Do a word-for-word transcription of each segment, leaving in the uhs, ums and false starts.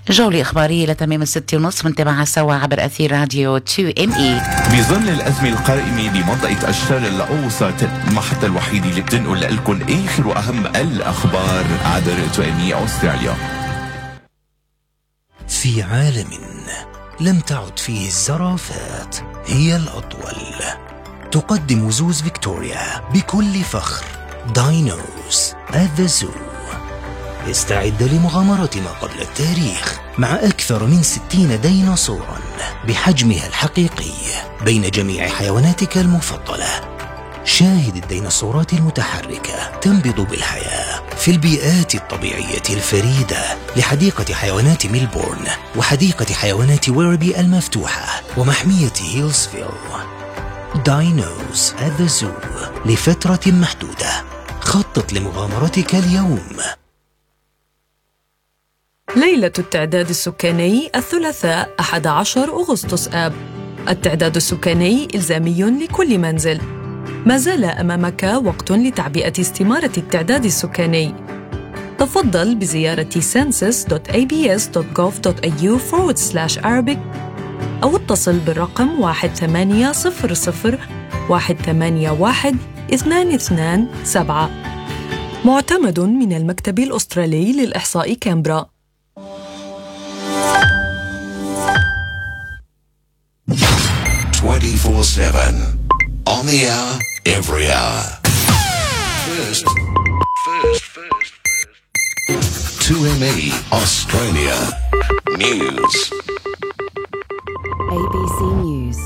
جولة إخبارية لتمام الستة ونصف منتبعها سوا عبر أثير راديو تو إم إي. بظل الأزمة القائمة بمنطقة الشرق الأوسط، المحطة الوحيدة اللي بتنقل لكم آخر وأهم الأخبار عبر تو إم إي أستراليا. في عالم لم تعد فيه الزرافات هي الأطول، تقدم زوز فيكتوريا بكل فخر داينوز at the zoo. استعد لمغامرة ما قبل التاريخ مع أكثر من ستين ديناصورا بحجمها الحقيقي بين جميع حيواناتك المفضلة. شاهد الديناصورات المتحركة تنبض بالحياة في البيئات الطبيعية الفريدة لحديقة حيوانات ميلبورن وحديقة حيوانات ويربي المفتوحة ومحمية هيلزفيل. داينوز at the zoo لفترة محدودة. خطط لمغامرتك اليوم. ليلة التعداد السكاني الثلاثاء أحد عشر أغسطس آب. التعداد السكاني إلزامي لكل منزل. ما زال أمامك وقت لتعبئة استمارة التعداد السكاني. تفضل بزيارة census دوت إيه بي إس دوت جوف دوت إيه يو forward slash Arabic أو اتصل بالرقم واحد ثمانية صفر صفر واحد ثمانية واحد اثنان اثنان سبعة. معتمد من المكتب الأسترالي للإحصاء كامبرا. twenty-four seven on the hour, every hour. First, first, first, first. two M E Australia News. A B C News.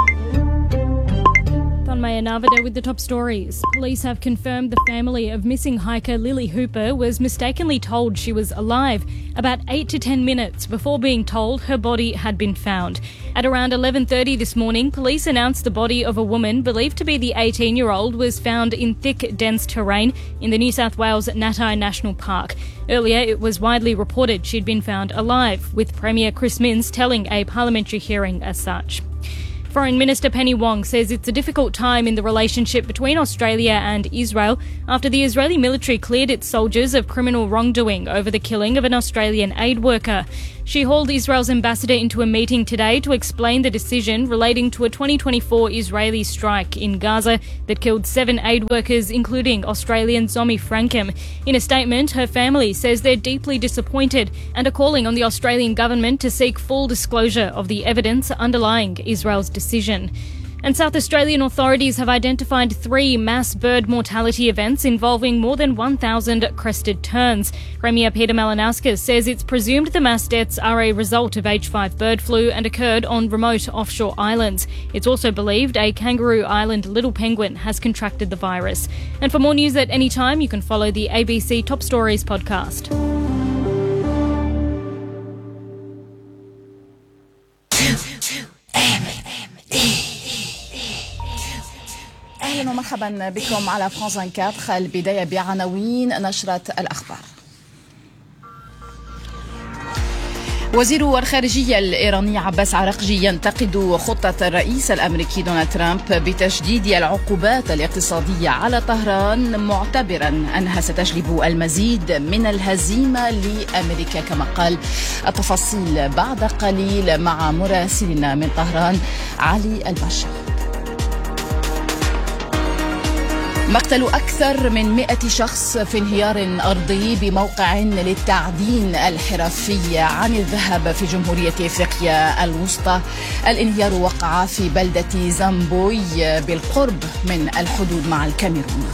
Maya Navada with the top stories. Police have confirmed the family of missing hiker Lily Hooper was mistakenly told she was alive about eight to ten minutes before being told her body had been found. At around eleven thirty this morning, police announced the body of a woman believed to be the eighteen-year-old was found in thick, dense terrain in the New South Wales Natai National Park. Earlier, it was widely reported she'd been found alive, with Premier Chris Minns telling a parliamentary hearing as such. Foreign Minister Penny Wong says it's a difficult time in the relationship between Australia and Israel after the Israeli military cleared its soldiers of criminal wrongdoing over the killing of an Australian aid worker. She hauled Israel's ambassador into a meeting today to explain the decision relating to a twenty twenty-four Israeli strike in Gaza that killed seven aid workers, including Australian Zomi Frankham. In a statement, her family says they're deeply disappointed and are calling on the Australian government to seek full disclosure of the evidence underlying Israel's decision. And South Australian authorities have identified three mass bird mortality events involving more than one thousand crested terns. Premier Peter Malinauskas says it's presumed the mass deaths are a result of H five bird flu and occurred on remote offshore islands. It's also believed a Kangaroo Island little penguin has contracted the virus. And for more news at any time, you can follow the A B C Top Stories podcast. أهلا ومرحبا بكم على فرانس أربعة وعشرين. البداية بعناوين نشرة الأخبار. وزير الخارجية الإيراني عباس عراقجي ينتقد خطة الرئيس الأمريكي دونالد ترامب بتشديد العقوبات الاقتصادية على طهران، معتبرا أنها ستجلب المزيد من الهزيمة لأمريكا كما قال. التفاصيل بعد قليل مع مراسلنا من طهران علي الباشا. مقتل أكثر من مئة شخص في انهيار أرضي بموقع للتعدين الحرفي عن الذهب في جمهورية إفريقيا الوسطى. الانهيار وقع في بلدة زامبوي بالقرب من الحدود مع الكاميرون.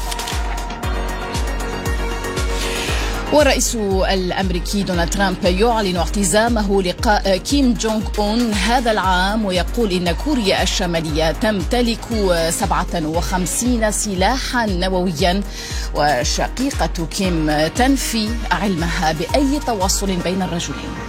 والرئيس الأمريكي دونالد ترامب يعلن اعتزامه لقاء كيم جونغ أون هذا العام، ويقول إن كوريا الشمالية تمتلك سبعة وخمسين سلاحا نوويا، وشقيقة كيم تنفي علمها بأي تواصل بين الرجلين.